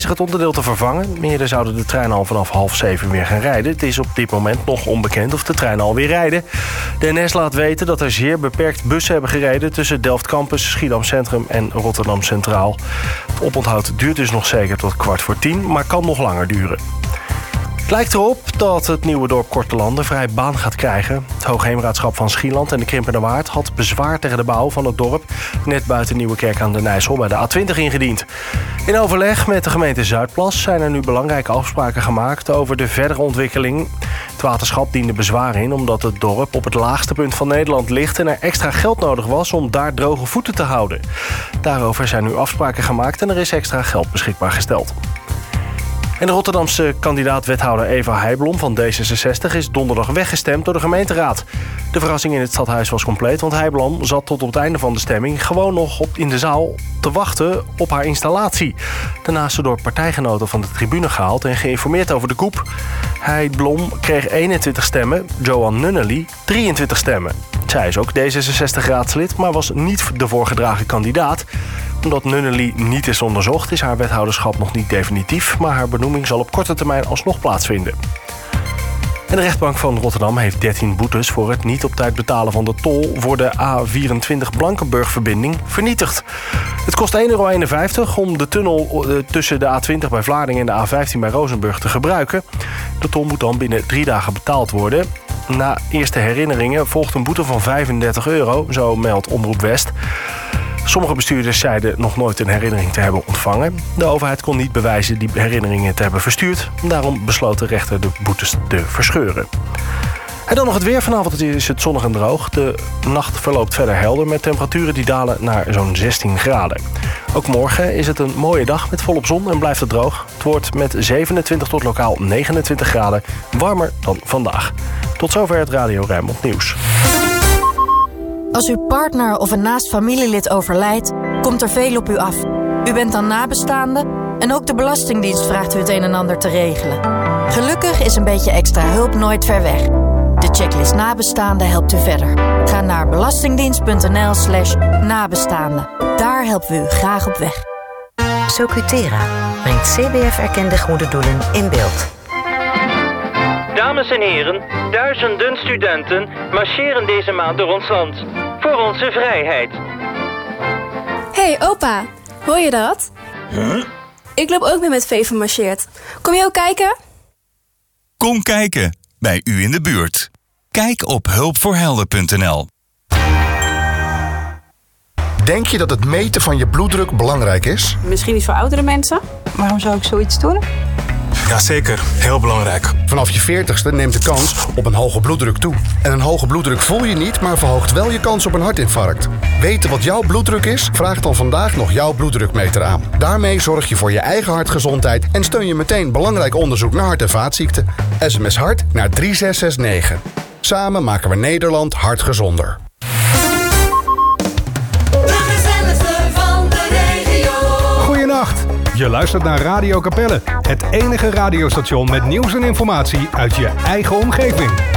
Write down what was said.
bezig het onderdeel te vervangen. Eerder zouden de treinen al vanaf 6:30 weer gaan rijden. Het is op dit moment nog onbekend of de treinen alweer rijden. De NS laat weten dat er zeer beperkt bussen hebben gereden tussen Delft Campus, Schiedam Centrum en Rotterdam Centraal. Het oponthoud duurt dus nog zeker tot 9:45, maar kan nog langer duren. Het lijkt erop dat het nieuwe dorp Kortelanden vrij baan gaat krijgen. Het Hoogheemraadschap van Schieland en de Krimpener Waard had bezwaar tegen de bouw van het dorp net buiten Nieuwekerk aan de Nijssel bij de A20 ingediend. In overleg met de gemeente Zuidplas zijn er nu belangrijke afspraken gemaakt over de verdere ontwikkeling. Het waterschap diende bezwaar in omdat het dorp op het laagste punt van Nederland ligt en er extra geld nodig was om daar droge voeten te houden. Daarover zijn nu afspraken gemaakt en er is extra geld beschikbaar gesteld. En de Rotterdamse kandidaat-wethouder Eva Heijblom van D66 is donderdag weggestemd door de gemeenteraad. De verrassing in het stadhuis was compleet, want Heijblom zat tot op het einde van de stemming gewoon nog in de zaal te wachten op haar installatie. Daarna is ze door partijgenoten van de tribune gehaald en geïnformeerd over de coup. Heijblom kreeg 21 stemmen, Johan Nunnely 23 stemmen. Zij is ook D66-raadslid, maar was niet de voorgedragen kandidaat. Omdat Nunnely niet is onderzocht, is haar wethouderschap nog niet definitief, maar haar benoeming zal op korte termijn alsnog plaatsvinden. En de rechtbank van Rotterdam heeft 13 boetes voor het niet op tijd betalen van de tol voor de A24 Blankenburg-verbinding vernietigd. Het kost €1,51 om de tunnel tussen de A20 bij Vlaardingen en de A15 bij Rozenburg te gebruiken. De tol moet dan binnen 3 dagen betaald worden. Na eerste herinneringen volgt een boete van €35, zo meldt Omroep West. Sommige bestuurders zeiden nog nooit een herinnering te hebben ontvangen. De overheid kon niet bewijzen die herinneringen te hebben verstuurd. Daarom besloot de rechter de boetes te verscheuren. En dan nog het weer. Vanavond is het zonnig en droog. De nacht verloopt verder helder met temperaturen die dalen naar zo'n 16 graden. Ook morgen is het een mooie dag met volop zon en blijft het droog. Het wordt met 27 tot lokaal 29 graden warmer dan vandaag. Tot zover het Radio Rijnmond Nieuws. Als uw partner of een naast familielid overlijdt, komt er veel op u af. U bent dan nabestaande en ook de Belastingdienst vraagt u het een en ander te regelen. Gelukkig is een beetje extra hulp nooit ver weg. De checklist Nabestaanden helpt u verder. Ga naar belastingdienst.nl/nabestaanden. Daar helpen we u graag op weg. Socutera brengt CBF-erkende goede doelen in beeld. Dames en heren, duizenden studenten marcheren deze maand door ons land. Voor onze vrijheid. Hey opa, hoor je dat? Huh? Ik loop ook weer met Vee marcheert. Kom je ook kijken? Kom kijken, bij u in de buurt. Kijk op hulpvoorhelden.nl. Denk je dat het meten van je bloeddruk belangrijk is? Misschien niet voor oudere mensen. Waarom zou ik zoiets doen? Jazeker, heel belangrijk. Vanaf je 40ste neemt de kans op een hoge bloeddruk toe. En een hoge bloeddruk voel je niet, maar verhoogt wel je kans op een hartinfarct. Weten wat jouw bloeddruk is? Vraag dan vandaag nog jouw bloeddrukmeter aan. Daarmee zorg je voor je eigen hartgezondheid en steun je meteen belangrijk onderzoek naar hart- en vaatziekten. SMS hart naar 3669. Samen maken we Nederland hartgezonder. Goedenacht. Je luistert naar Radio Capelle, het enige radiostation met nieuws en informatie uit je eigen omgeving.